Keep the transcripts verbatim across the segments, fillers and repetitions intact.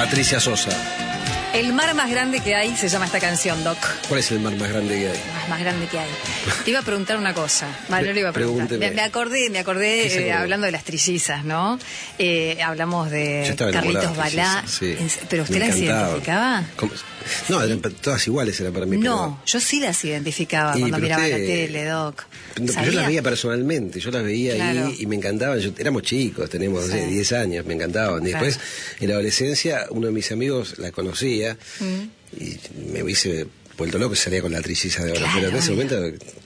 Patricia Sosa. El mar más grande que hay se llama esta canción, Doc. ¿Cuál es el mar más grande que hay? El mar más grande que hay. Te iba a preguntar una cosa. Vale, no le iba a preguntar. Me, me acordé, me acordé eh, hablando de las trillizas, ¿no? Eh, hablamos de Carlitos Balá. Sí. ¿Pero usted las identificaba? ¿Cómo? No, eran todas iguales eran para mí. No, pero... yo sí las identificaba y, cuando miraba usted... la tele, Doc. No, pero yo las veía personalmente, yo las veía claro. ahí y me encantaban. Yo, éramos chicos, teníamos sí. diez años, me encantaban. Y claro. después, en la adolescencia, uno de mis amigos la conocía mm. y me hubiese vuelto loco y salía con la trilliza de ahora. Claro, pero en ese momento...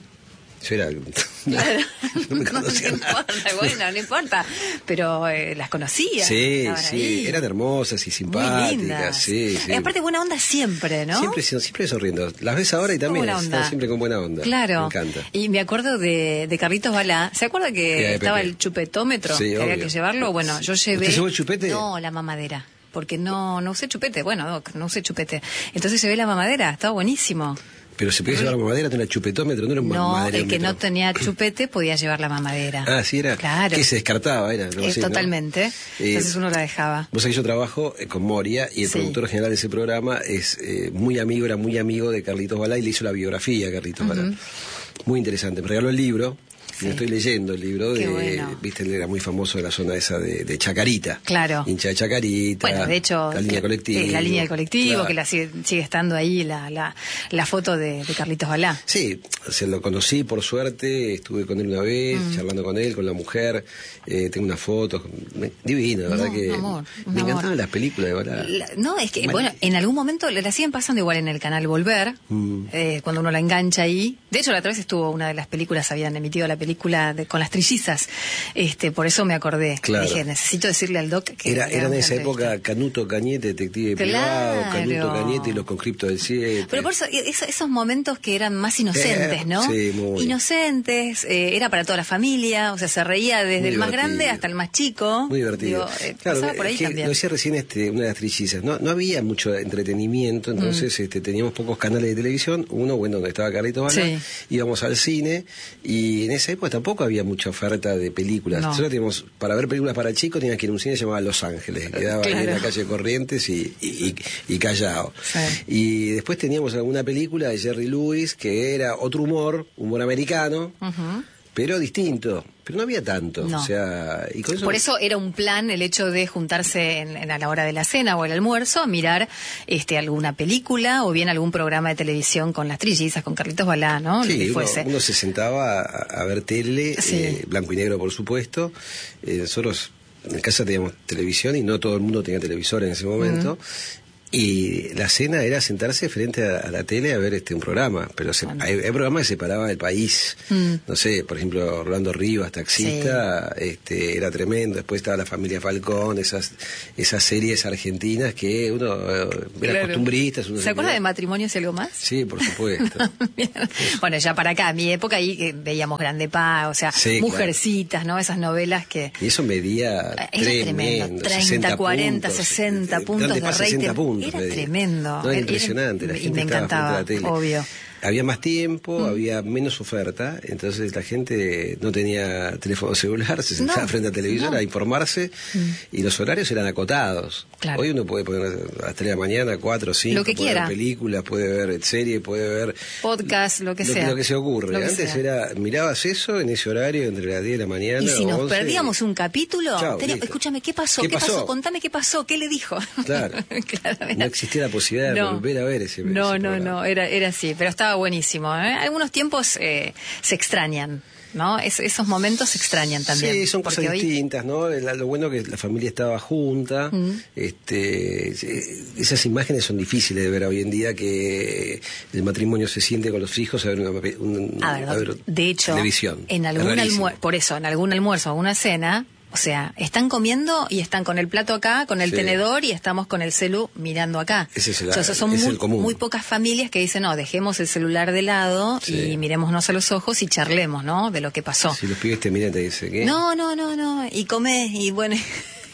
Yo era... Claro. No me conocía no, no nada. importa, bueno, no importa. Pero eh, las conocía. Sí, sí, ahí. Eran hermosas y simpáticas. Sí, sí. Y aparte buena onda siempre, ¿no? Siempre, siempre sonriendo. Las ves ahora y también están siempre con buena onda. Claro. Me encanta. Y me acuerdo de, de Carlitos Balá. ¿Se acuerda que estaba el chupetómetro? Sí, que obvio. había que llevarlo. Bueno, yo llevé... ¿Usted llevó el chupete? No, la mamadera. Porque no, no usé chupete. Bueno, Doc, no usé chupete. Entonces llevé la mamadera. Estaba buenísimo. Pero se podía llevar la mamadera, tenía chupetómetro, no era un No, mamadera. el que no tenía chupete podía llevar la mamadera. Ah, sí era. Claro. Que se descartaba, era. Eh, así, totalmente. ¿no? Entonces eh, uno la dejaba. Vos sabés, yo trabajo eh, con Moria y el sí. productor general de ese programa es eh, muy amigo, era muy amigo de Carlitos Balá y le hizo la biografía a Carlitos uh-huh. Balá. Muy interesante. Me regaló el libro. Sí. Me estoy leyendo el libro de, bueno. viste, él era muy famoso de la zona esa de, de Chacarita. Claro. Hincha de Chacarita. Bueno, de hecho, la línea colectiva. Eh, la línea del colectivo, claro. que la sigue, sigue estando ahí la, la, la foto de, de Carlitos Balá. Sí, se lo conocí por suerte, estuve con él una vez, mm. charlando con él, con la mujer, eh, tengo una foto, divino, la verdad no, que amor, me amor. encantaban las películas de Balá. La, no, es que, bueno, bueno, en algún momento la siguen pasando igual en el canal Volver, mm. eh, cuando uno la engancha ahí. De hecho, la otra vez estuvo una de las películas, habían emitido la película de, con las trillizas, este, por eso me acordé. Claro. Dije, necesito decirle al Doc que... Era, era en esa época Canuto Cañete, detective claro. privado, Canuto Cañete y los conscriptos del siete. Pero por eso, esos, esos momentos que eran más inocentes, ¿no? Sí, muy. Inocentes, eh, era para toda la familia, o sea, se reía desde muy el más divertido. Grande hasta el más chico. Muy divertido. Digo, eh, claro, pasaba por ahí que también. Lo decía recién este, una de las trillizas, no, no había mucho entretenimiento, entonces mm. este, teníamos pocos canales de televisión, uno, bueno, donde estaba Carlitos Balá, sí. íbamos al cine, y en esa época tampoco había mucha oferta de películas. No. Nosotros teníamos, para ver películas para chicos, tenías que ir a un cine llamado Los Ángeles, que quedaba claro. ahí en la calle Corrientes y, y, y, y Callao. Sí. Y después teníamos alguna película de Jerry Lewis, que era otro humor, humor americano, uh-huh. pero distinto. Pero no había tanto, no. o sea... Y con eso... Por eso era un plan el hecho de juntarse en, en a la hora de la cena o el almuerzo a mirar este alguna película o bien algún programa de televisión con las trillizas, con Carlitos Balá, ¿no? Sí, Lo que uno, fuese. uno se sentaba a, a ver tele, sí. eh, blanco y negro por supuesto. Eh, nosotros en casa teníamos televisión y no todo el mundo tenía televisor en ese momento. Mm. Y la cena era sentarse frente a, a la tele a ver este un programa, pero se, bueno. hay, hay programas que separaban el país, mm. no sé, por ejemplo Rolando Rivas, taxista, sí. este era tremendo, después estaba La Familia Falcón, esas esas series argentinas que uno eh, era claro. costumbrista. Uno ¿Se, se acuerda quedaba... de Matrimonios y algo más? Sí, por supuesto. Bueno, ya para acá, mi época ahí eh, veíamos Grande Paz, o sea, sí, Mujercitas, claro. ¿no? Esas novelas que... Y eso medía era tremendo, treinta, cuarenta, sesenta puntos de rating. Puntos, era tremendo. No, era impresionante. Era, la gente y me encantaba, la tele. obvio. Había más tiempo, mm. había menos oferta, entonces la gente no tenía teléfono celular, se sentaba no, frente al televisor no. a informarse mm. y los horarios eran acotados. Claro. Hoy uno puede poner a las tres de la mañana, cuatro, cinco, lo que puede quiera. ver películas, puede ver series, puede ver... podcast, lo que lo, sea. Lo que se ocurre. Que Antes sea. era, mirabas eso en ese horario entre las diez de la mañana. Y si nos once, perdíamos un capítulo, chao, tenía, escúchame, ¿qué pasó? ¿Qué, ¿Qué pasó? pasó? Contame qué pasó, ¿qué le dijo? Claro. claro no existía la posibilidad de no. volver a ver ese No, ese no, programa. no, era, era así, pero estaba buenísimo. ¿eh? Algunos tiempos eh, se extrañan, ¿no? Es, esos momentos se extrañan también. Sí, son cosas hoy... distintas, ¿no? Lo bueno que la familia estaba junta, mm. este, esas imágenes son difíciles de ver hoy en día, que el matrimonio se siente con los hijos a ver una, un, a ver, a ver de hecho, televisión. En algún almuerzo, por eso, en algún almuerzo o una cena, o sea, están comiendo y están con el plato acá, con el sí. tenedor y estamos con el celu mirando acá. Ese es el, o sea, son es muy, el común. muy pocas familias que dicen, no, dejemos el celular de lado sí. y mirémonos a los ojos y charlemos, ¿no? De lo que pasó. Si los pibes te miran te dicen, ¿qué? No, no, no, no, y comés y bueno...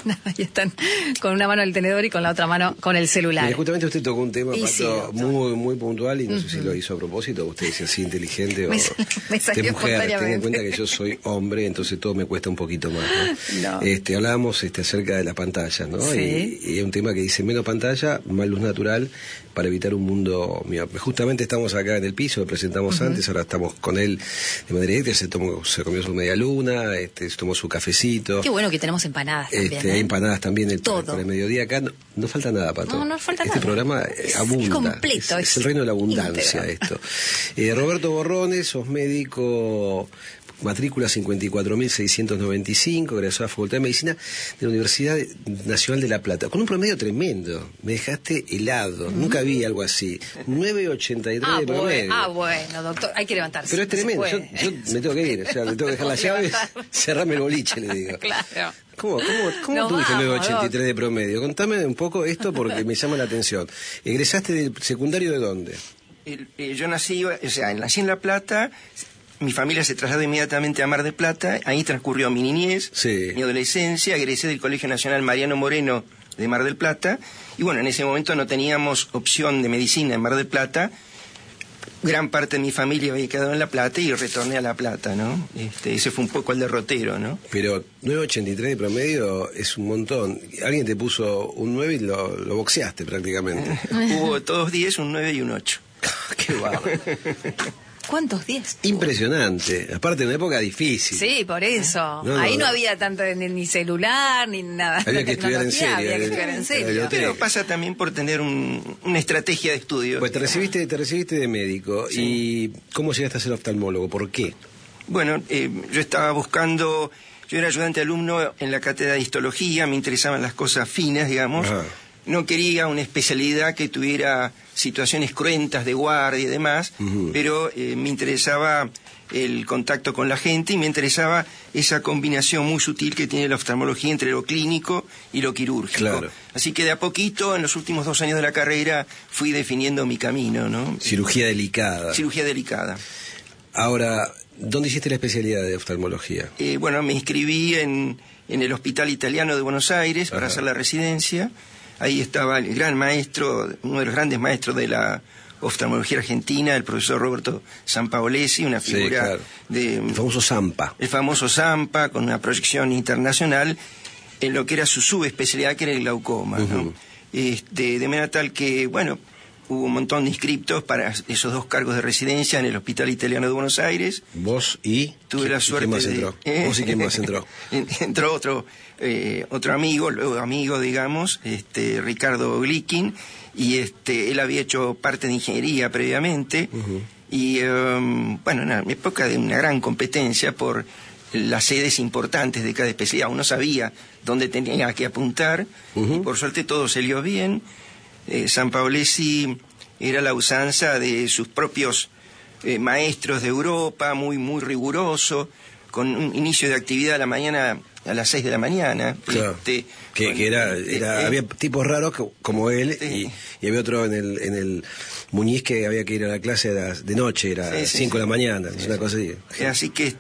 Nada, y están con una mano el tenedor y con la otra mano con el celular. Mira, justamente usted tocó un tema, Y Pato, sí, doctor. muy muy puntual y no sé Ujú. si lo hizo a propósito, usted dice así inteligente o Me sal- me salió de mujer. Ten en espontáneamente. cuenta que yo soy hombre, entonces todo me cuesta un poquito más, ¿no? No. Este, hablábamos este, acerca de las pantallas, ¿no? Sí. Y, y es un tema que dice menos pantalla, más luz natural para evitar un mundo miope. Justamente estamos acá en el piso, lo presentamos Ujú. antes, ahora estamos con él de manera directa, se, tomó, se comió su media luna, este, se tomó su cafecito. Qué bueno que tenemos empanadas también. Este, ¿eh? Hay empanadas también el, Todo. por el mediodía acá. No, no falta nada, Pato. No, no falta este nada. programa eh, Es- abunda. es completo, Es, es es el reino de la abundancia íntegro. esto. Eh, Roberto Borrones, sos médico, matrícula cincuenta y cuatro mil seiscientos noventa y cinco, egresó a la Facultad de Medicina de la Universidad Nacional de La Plata. Con un promedio tremendo. Me dejaste helado. Mm. Nunca vi algo así. nueve ochenta y tres Ah, de promedio. bueno, ah, bueno, doctor, hay que levantarse. Pero es no se tremendo. Yo, puede. yo me tengo que ir. O sea, le tengo que dejar las Puedo llaves, levantar. cerrarme el boliche, le digo. Claro. ¿Cómo, cómo, cómo Nos tuviste vamos, nueve ochenta y tres Doc. de promedio? Contame un poco esto porque me llama la atención. ¿Egresaste del secundario de dónde? El- eh, yo nací, o sea, nací en La Plata, mi familia se trasladó inmediatamente a Mar del Plata, ahí transcurrió mi niñez, Sí. mi adolescencia, egresé del Colegio Nacional Mariano Moreno de Mar del Plata, y bueno, en ese momento no teníamos opción de medicina en Mar del Plata, gran parte de mi familia había quedado en La Plata y retorné a La Plata, ¿no? Este, ese fue un poco el derrotero, ¿no? Pero nueve ochenta y tres de promedio es un montón. Alguien te puso un nueve y lo, lo boxeaste prácticamente. Hubo todos diez, un nueve y un ocho. Qué bárbaro. ¿Cuántos días? Impresionante. Aparte, en una época difícil. Sí, por eso. No, no, Ahí no no. había tanto ni, ni celular, ni nada. Había de que estudiar en tecnología, serio, Había que eh, estudiar en la serio. biblioteca. Pero pasa también por tener un- una estrategia de estudio. Pues te recibiste, te recibiste de médico. Sí. ¿Y cómo llegaste a ser oftalmólogo? ¿Por qué? Bueno, eh, yo estaba buscando, yo era ayudante alumno en la cátedra de histología, me interesaban las cosas finas, digamos. Ajá. No quería una especialidad que tuviera situaciones cruentas de guardia y demás, Ujú. pero eh, me interesaba el contacto con la gente y me interesaba esa combinación muy sutil que tiene la oftalmología entre lo clínico y lo quirúrgico. Claro. Así que de a poquito, en los últimos dos años de la carrera, fui definiendo mi camino, ¿no? Cirugía delicada. Cirugía delicada. Ahora, ¿dónde hiciste la especialidad de oftalmología? Eh, bueno, me inscribí en, en el Hospital Italiano de Buenos Aires para Ajá. hacer la residencia. Ahí estaba el gran maestro, uno de los grandes maestros de la oftalmología argentina, el profesor Roberto Sampaolesi, una Sí, figura claro. de... El famoso Zampa. el famoso Zampa, con una proyección internacional en lo que era su subespecialidad, que era el glaucoma, ¿no? Ujú. Este, de manera tal que, bueno, hubo un montón de inscriptos para esos dos cargos de residencia en el Hospital Italiano de Buenos Aires. Vos y... Tuve la ¿y suerte ¿Quién más de- entró? ¿Eh? ¿Vos y quién más entró? Entró otro eh, otro amigo, luego amigo, digamos, este Ricardo Glikin, y este él había hecho parte de ingeniería previamente, Ujú. y um, bueno, en una época de una gran competencia por las sedes importantes de cada especialidad. Uno sabía dónde tenía que apuntar, Ujú. y por suerte todo salió bien. Eh, Sampaolesi era la usanza de sus propios eh, maestros de Europa, muy muy riguroso, con un inicio de actividad a la mañana, a las seis de la mañana. Claro. Este, que, con- que era, era eh, había tipos raros que- como él Sí. y, y había otro en el, en el Muñiz que había que ir a la clase de, las- de noche, era Sí, sí, cinco de sí. la mañana, es una cosa así. Eh, Así que